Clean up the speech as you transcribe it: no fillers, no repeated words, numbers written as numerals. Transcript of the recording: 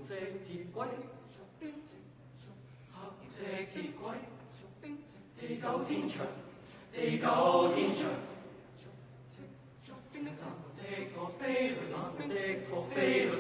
色鐵軌，黑色鐵軌，地久天長，地久天長。藍的我飛來，藍的我飛來。